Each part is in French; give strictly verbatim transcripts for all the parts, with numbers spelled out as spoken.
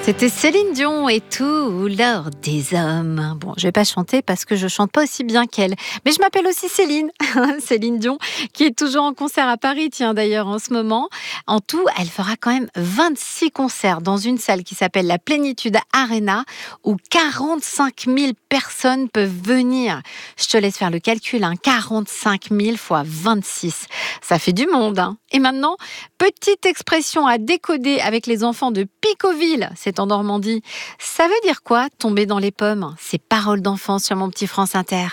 C'était Céline Dion et tout l'or des hommes. Bon, je vais pas chanter parce que je chante pas aussi bien qu'elle. Mais je m'appelle aussi Céline. Céline Dion, qui est toujours en concert à Paris, tiens d'ailleurs en ce moment. En tout, elle fera quand même vingt-six concerts dans une salle qui s'appelle la Plénitude Arena, où quarante-cinq mille personnes peuvent venir. Je te laisse faire le calcul, hein. quarante-cinq mille fois vingt-six. Ça fait du monde, hein. Et maintenant, petite expression à décoder avec les enfants de Picoville, c'est en Normandie. Ça veut dire quoi, tomber dans les pommes? Ces paroles d'enfants sur mon petit France Inter.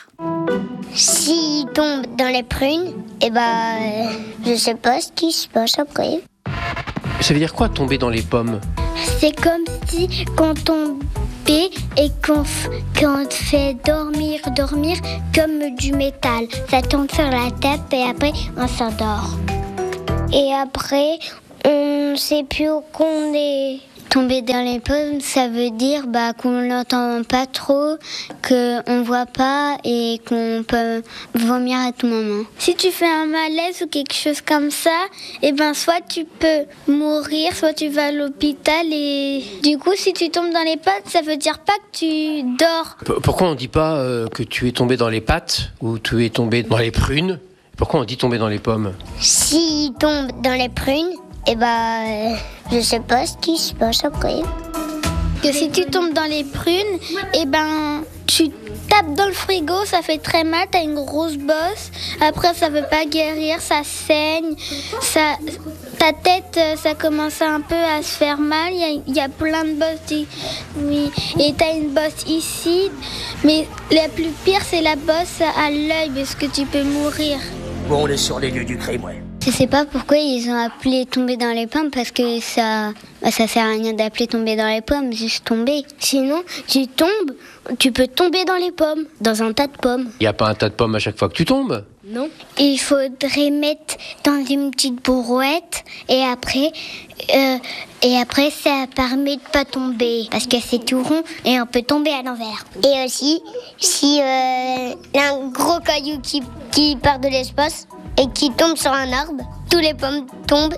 S'il tombe dans les prunes, eh ben, euh, je sais pas ce qui se passe après. Ça veut dire quoi, tomber dans les pommes? C'est comme si quand on tombait et qu'on, f- qu'on te fait dormir, dormir comme du métal. Ça tombe sur la tête et après on s'endort. Et après, on sait plus où qu'on est. Tomber dans les pommes, ça veut dire bah, qu'on l'entend pas trop, qu'on voit pas et qu'on peut vomir à tout moment. Si tu fais un malaise ou quelque chose comme ça, et ben soit tu peux mourir, soit tu vas à l'hôpital et du coup si tu tombes dans les pattes, ça veut dire pas que tu dors. P- Pourquoi on dit pas euh, que tu es tombé dans les pattes ou tu es tombé dans les prunes? Pourquoi on dit tomber dans les pommes? S'il tombe dans les prunes, et bah, euh, je sais pas ce qui se passe après. Que si tu tombes dans les prunes, et ben, tu tapes dans le frigo, ça fait très mal, t'as une grosse bosse. Après, ça veut pas guérir, ça saigne, ça, ta tête, ça commence un peu à se faire mal. Il y a, il y a plein de bosses, oui. Et t'as une bosse ici, mais la plus pire, c'est la bosse à l'œil, parce que tu peux mourir. Bon, on est sur les lieux du crime, ouais. Je sais pas pourquoi ils ont appelé tomber dans les pommes parce que ça, bah ça sert à rien d'appeler tomber dans les pommes, juste tomber. Sinon, tu tombes, tu peux tomber dans les pommes, dans un tas de pommes. Il n'y a pas un tas de pommes à chaque fois que tu tombes? Non. Il faudrait mettre dans une petite brouette et après, euh, et après ça permet de pas tomber parce que c'est tout rond et on peut tomber à l'envers. Et aussi, si euh, y a un gros caillou qui, qui part de l'espace et qui tombe sur un arbre, tous les pommes tombent